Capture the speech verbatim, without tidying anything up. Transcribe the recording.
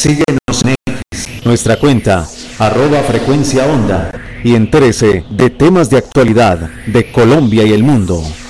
Síguenos en X, nuestra cuenta, arroba frecuencia onda. y entérese de temas de actualidad de Colombia y el mundo.